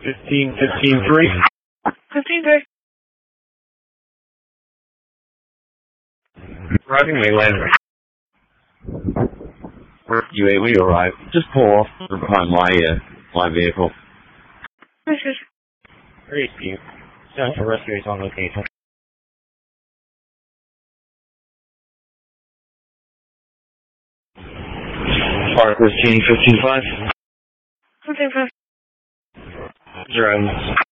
15-3. 15-3. Arriving mainland. UA, we arrive. Just pull off behind my vehicle. Great, Steve. Central Rescue is on location. Park was Genie 15-5. 15-5. Drones.